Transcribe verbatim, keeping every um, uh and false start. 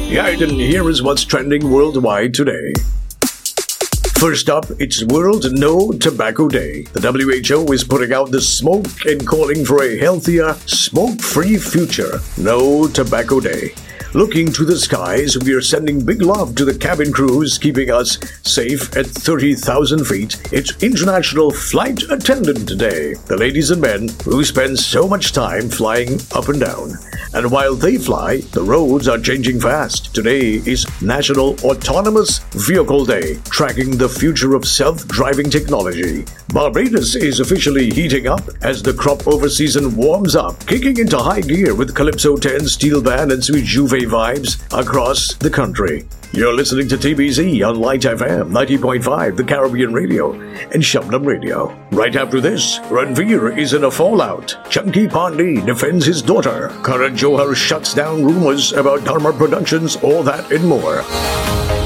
Yeah, and here is what's trending worldwide today. First up, it's World No Tobacco Day. The W H O is putting out the smoke and calling for a healthier, smoke-free future. No Tobacco Day. Looking to the skies, we are sending big love to the cabin crews keeping us safe at thirty thousand feet. It's International Flight Attendant Day. The ladies and men who spend so much time flying up and down. And while they fly, the roads are changing fast. Today is National Autonomous Vehicle Day, tracking the future of self-driving technology. Barbados is officially heating up as the crop over season warms up, kicking into high gear with Calypso ten, Steel Band, and Sweet Juve vibes across the country. You're listening to T B Z on Light F M ninety point five, the Caribbean Radio, and Shabnam Radio. Right after this, Ranveer is in a fallout. Chunky Pandey defends his daughter. Karan Johar shuts down rumors about Dharma Productions, all that and more.